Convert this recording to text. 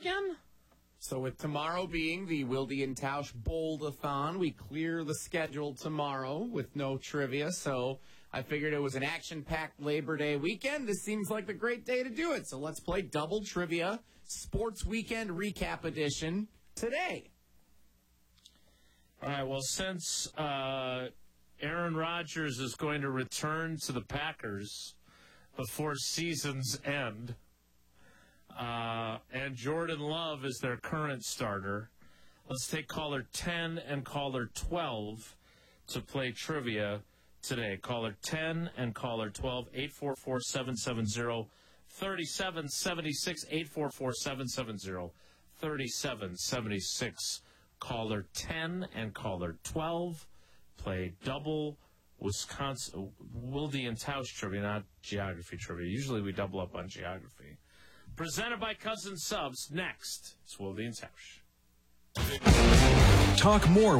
weekend? So with tomorrow being the Wilde and Tausch Bold-a-thon, we clear the schedule tomorrow with no trivia. So I figured it was an action-packed Labor Day weekend. This seems like the great day to do it. So let's play Double Trivia Sports Weekend Recap Edition today. All right, well, since Aaron Rodgers is going to return to the Packers before season's end, and Jordan Love is their current starter, let's take caller 10 and caller 12 to play trivia today. Caller 10 and caller 12, 844-770-3776, 844-770-3776. Caller 10 and caller 12 play double Wisconsin, Wilde and Tausch trivia, not geography trivia. Usually we double up on geography. Presented by Cousin Subs. Next, it's Wilde and Tausch. Talk more